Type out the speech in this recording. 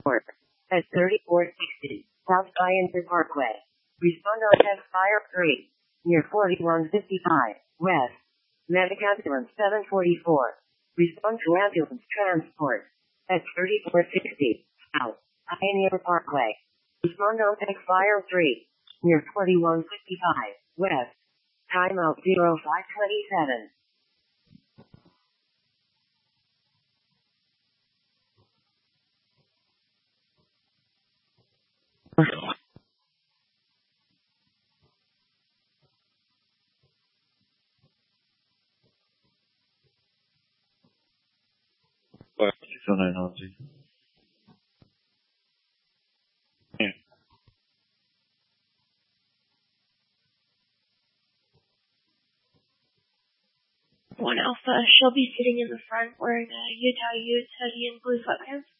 transport at 3460 South Ironton Parkway. Respond on Fire 3 near 4155 West. Medic ambulance 744. Respond to ambulance transport at 3460 South Pioneer Parkway. Respond on Fire 3 near 4155 West. Timeout 0527. What? 609 Yeah. 1 Alpha, she'll be sitting in the front wearing a Utah Utes hoodie and blue sweatpants.